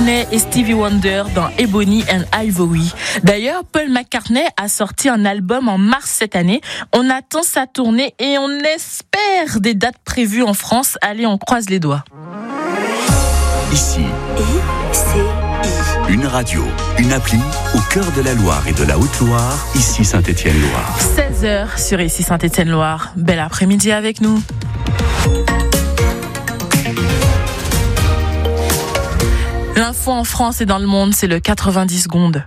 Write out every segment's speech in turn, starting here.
McCartney et Stevie Wonder dans Ebony and Ivory. D'ailleurs, Paul McCartney a sorti un album en mars cette année. On attend sa tournée et on espère des dates prévues en France. Allez, on croise les doigts. Ici, une radio, une appli au cœur de la Loire et de la Haute-Loire, ici Saint-Étienne-Loire. 16h sur ici Saint-Étienne-Loire. Bel après-midi avec nous. L'info en France et dans le monde, c'est le 90 secondes.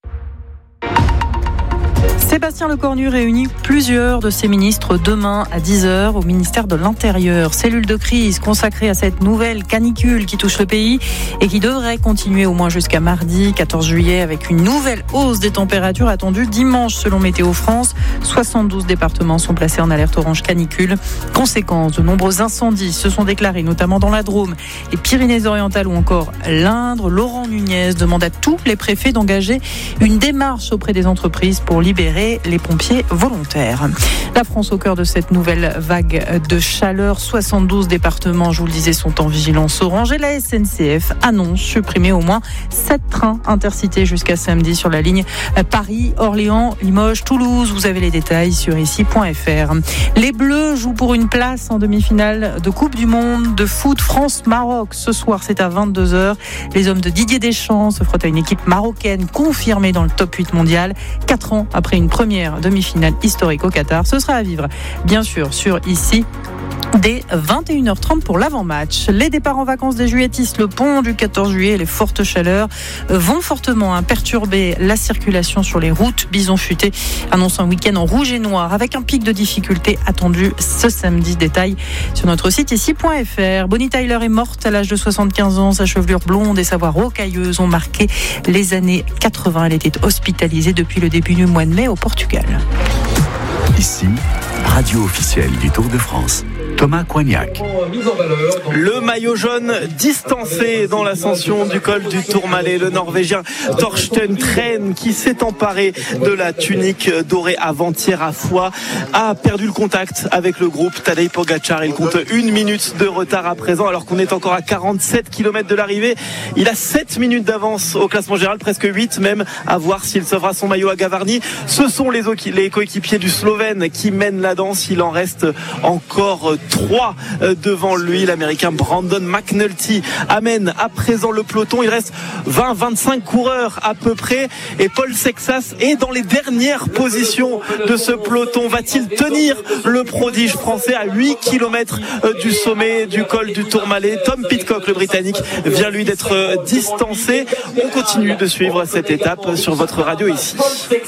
Sébastien Lecornu réunit plusieurs de ses ministres demain à 10h au ministère de l'Intérieur. Cellule de crise consacrée à cette nouvelle canicule qui touche le pays et qui devrait continuer au moins jusqu'à mardi 14 juillet avec une nouvelle hausse des températures attendue dimanche selon Météo France. 72 départements sont placés en alerte orange canicule. Conséquence, de nombreux incendies se sont déclarés, notamment dans la Drôme, les Pyrénées-Orientales ou encore l'Indre. Laurent Nunez demande à tous les préfets d'engager une démarche auprès des entreprises pour libérer les pompiers volontaires. La France au cœur de cette nouvelle vague de chaleur. 72 départements, je vous le disais, sont en vigilance orange et la SNCF annonce supprimer au moins 7 trains intercités jusqu'à samedi sur la ligne Paris, Orléans, Limoges, Toulouse. Vous avez les détails sur ici.fr. Les Bleus jouent pour une place en demi-finale de Coupe du Monde de foot France-Maroc. Ce soir, c'est à 22h. Les hommes de Didier Deschamps se frottent à une équipe marocaine confirmée dans le top 8 mondial. 4 ans après une première demi-finale historique au Qatar. Ce sera à vivre, bien sûr, sur ici. Dès 21h30 pour l'avant-match. Les départs en vacances des juilletistes, le pont du 14 juillet et les fortes chaleurs vont fortement perturber la circulation sur les routes. Bison Futé annonce un week-end en rouge et noir avec un pic de difficulté attendu ce samedi. Détail sur notre site ici.fr. Bonnie Tyler est morte à l'âge de 75 ans. Sa chevelure blonde et sa voix rocailleuse ont marqué les années 80. Elle était hospitalisée depuis le début du mois de mai au Portugal. Ici, radio officielle du Tour de France. Thomas Coignac. Le maillot jaune distancé dans l'ascension du col du Tourmalet. Le Norvégien Torsten Tren, qui s'est emparé de la tunique dorée avant-hier à Foix, a perdu le contact avec le groupe Tadej Pogacar. Il compte 1 minute de retard à présent, alors qu'on est encore à 47 km de l'arrivée. Il a 7 minutes d'avance au classement général, presque 8 même, à voir s'il sauvera son maillot à Gavarnie. Ce sont les coéquipiers du Slovène qui mènent la danse. Il en reste encore 3 devant lui. L'Américain Brandon McNulty amène à présent le peloton. Il reste 20-25 coureurs à peu près et Paul Sexas est dans les dernières positions de ce peloton. Va-t-il tenir le prodige français à 8 km du sommet du col du Tourmalet? Tom Pidcock, le Britannique, vient lui d'être distancé. On continue de suivre cette étape sur votre radio ici.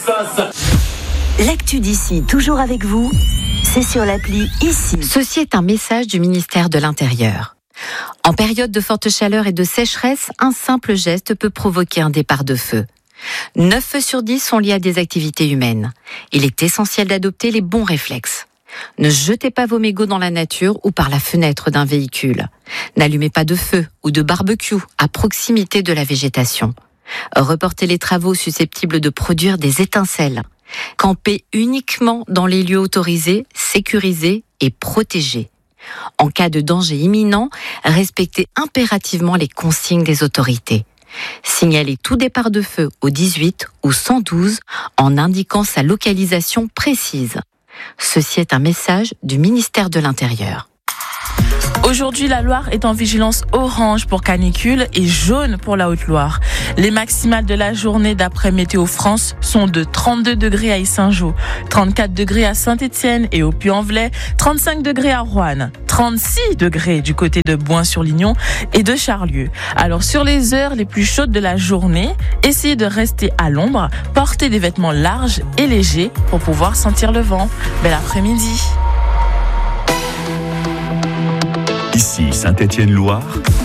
L'actu d'ici, toujours avec vous, c'est sur l'appli ici. Ceci est un message du ministère de l'Intérieur. En période de forte chaleur et de sécheresse, un simple geste peut provoquer un départ de feu. 9 feux sur 10 sont liés à des activités humaines. Il est essentiel d'adopter les bons réflexes. Ne jetez pas vos mégots dans la nature ou par la fenêtre d'un véhicule. N'allumez pas de feu ou de barbecue à proximité de la végétation. Reportez les travaux susceptibles de produire des étincelles. Campez uniquement dans les lieux autorisés, sécurisés et protégés. En cas de danger imminent, respectez impérativement les consignes des autorités. Signalez tout départ de feu au 18 ou 112 en indiquant sa localisation précise. Ceci est un message du ministère de l'Intérieur. Aujourd'hui, la Loire est en vigilance orange pour canicule et jaune pour la Haute-Loire. Les maximales de la journée d'après Météo France sont de 32 degrés à Yssingeaux, 34 degrés à Saint-Étienne et au Puy-en-Velay, 35 degrés à Roanne, 36 degrés du côté de Bouin-sur-Lignon et de Charlieu. Alors sur les heures les plus chaudes de la journée, essayez de rester à l'ombre, portez des vêtements larges et légers pour pouvoir sentir le vent. Bel après-midi. Ici Saint-Étienne-Loire,